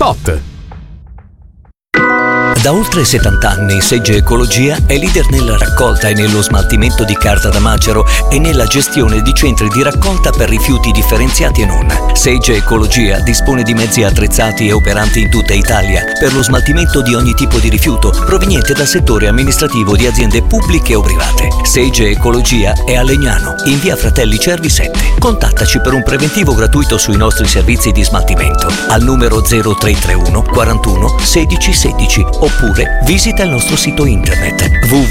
Spot. Da oltre 70 anni Sage Ecologia è leader nella raccolta e nello smaltimento di carta da macero e nella gestione di centri di raccolta per rifiuti differenziati e non. Sage Ecologia dispone di mezzi attrezzati e operanti in tutta Italia per lo smaltimento di ogni tipo di rifiuto proveniente dal settore amministrativo di aziende pubbliche o private. Sage Ecologia è a Legnano, in via Fratelli Cervi 7. Contattaci per un preventivo gratuito sui nostri servizi di smaltimento al numero 0331 41 16 16 oppure visita il nostro sito internet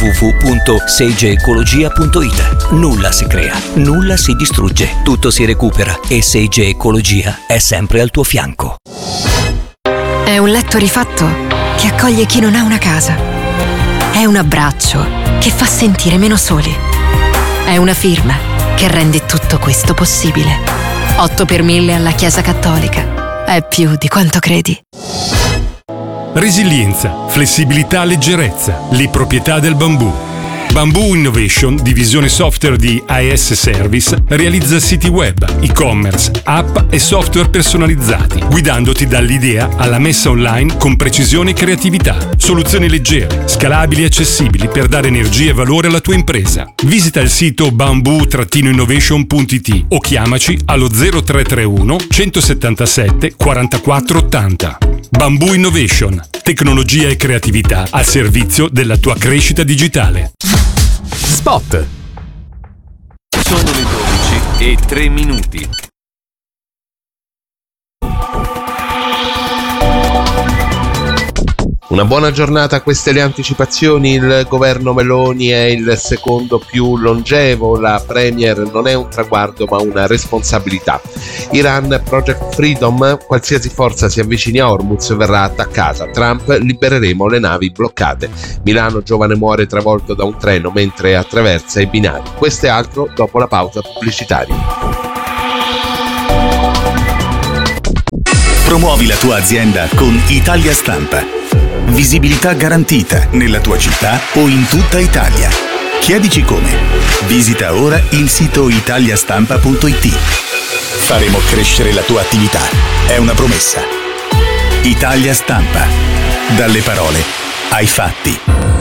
www.sageecologia.it. Nulla si crea, nulla si distrugge, tutto si recupera e Sage Ecologia è sempre al tuo fianco. È un letto rifatto che accoglie chi non ha una casa. È un abbraccio che fa sentire meno soli. È una firma che rende tutto questo possibile. 8 per 1000 alla Chiesa Cattolica. È più di quanto credi. Resilienza, flessibilità, leggerezza, le proprietà del bambù. Bamboo Innovation, divisione software di AS Service, realizza siti web, e-commerce, app e software personalizzati, guidandoti dall'idea alla messa online con precisione e creatività. Soluzioni leggere, scalabili e accessibili per dare energia e valore alla tua impresa. Visita il sito bamboo-innovation.it o chiamaci allo 0331 177 44 80. Bamboo Innovation, tecnologia e creatività al servizio della tua crescita digitale. Spot. Sono le 12:03. Una buona giornata, queste le anticipazioni. Il governo Meloni è il secondo più longevo, la Premier non è un traguardo ma una responsabilità. Iran, Project Freedom, qualsiasi forza si avvicini a Hormuz verrà attaccata. Trump, libereremo le navi bloccate. Milano, giovane muore travolto da un treno mentre attraversa i binari. Questo e altro dopo la pausa pubblicitaria. Promuovi la tua azienda con Italia Stampa. Visibilità garantita nella tua città o in tutta Italia. Chiedici come. Visita ora il sito italiastampa.it. Faremo crescere la tua attività. È una promessa. Italia Stampa. Dalle parole ai fatti.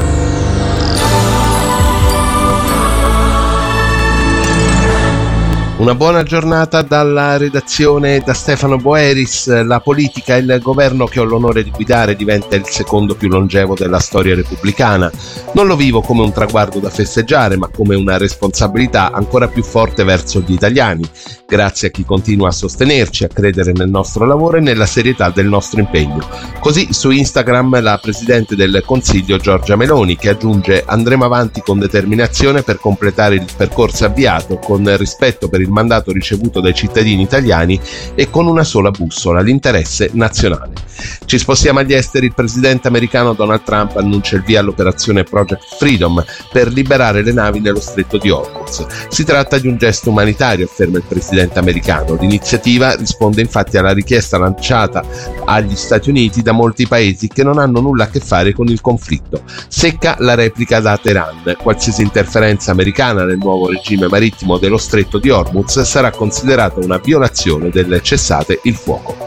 Una buona giornata dalla redazione da Stefano Boeris. La politica e il governo che ho l'onore di guidare diventa il secondo più longevo della storia repubblicana. Non lo vivo come un traguardo da festeggiare, ma come una responsabilità ancora più forte verso gli italiani. Grazie a chi continua a sostenerci, a credere nel nostro lavoro e nella serietà del nostro impegno. Così su Instagram la Presidente del Consiglio Giorgia Meloni, che aggiunge: andremo avanti con determinazione per completare il percorso avviato, con rispetto per il mandato ricevuto dai cittadini italiani e con una sola bussola, l'interesse nazionale. Ci spostiamo agli esteri. Il presidente americano Donald Trump annuncia il via all'operazione Project Freedom per liberare le navi nello stretto di Hormuz. Si tratta di un gesto umanitario, afferma il presidente americano. L'iniziativa risponde infatti alla richiesta lanciata agli Stati Uniti da molti paesi che non hanno nulla a che fare con il conflitto. Secca la replica da Teheran. Qualsiasi interferenza americana nel nuovo regime marittimo dello stretto di Hormuz sarà considerata una violazione del cessate il fuoco.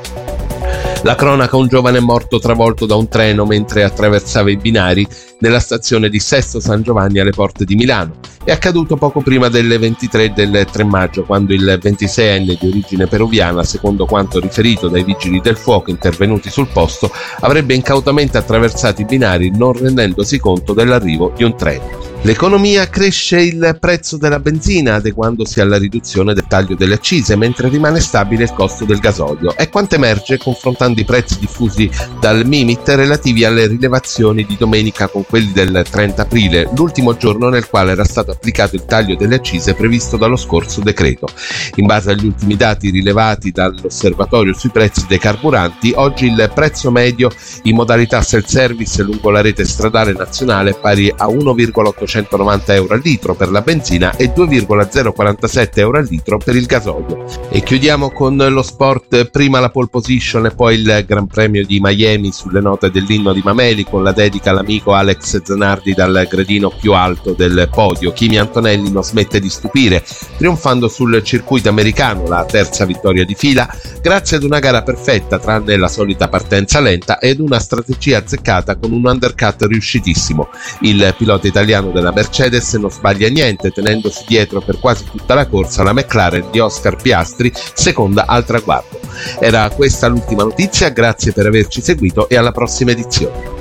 La cronaca: un giovane è morto travolto da un treno mentre attraversava i binari nella stazione di Sesto San Giovanni alle porte di Milano. È accaduto poco prima delle 23 del 3 maggio, quando il 26enne di origine peruviana, secondo quanto riferito dai vigili del fuoco intervenuti sul posto, avrebbe incautamente attraversato i binari non rendendosi conto dell'arrivo di un treno. L'economia: cresce il prezzo della benzina adeguandosi alla riduzione del taglio delle accise, mentre rimane stabile il costo del gasolio. È quanto emerge confrontando i prezzi diffusi dal Mimit relativi alle rilevazioni di domenica con quelli del 30 aprile, l'ultimo giorno nel quale era stato applicato il taglio delle accise previsto dallo scorso decreto. In base agli ultimi dati rilevati dall'osservatorio sui prezzi dei carburanti, oggi il prezzo medio in modalità self-service lungo la rete stradale nazionale è pari a 1,8 190 euro al litro per la benzina e 2,047 euro al litro per il gasolio. E chiudiamo con lo sport, prima la pole position e poi il Gran Premio di Miami sulle note dell'inno di Mameli, con la dedica all'amico Alex Zanardi dal gradino più alto del podio. Kimi Antonelli non smette di stupire, trionfando sul circuito americano, la terza vittoria di fila, grazie ad una gara perfetta tranne la solita partenza lenta ed una strategia azzeccata con un undercut riuscitissimo. Il pilota italiano della Mercedes non sbaglia niente, tenendosi dietro per quasi tutta la corsa la McLaren di Oscar Piastri, seconda al traguardo. Era questa l'ultima notizia, grazie per averci seguito e alla prossima edizione.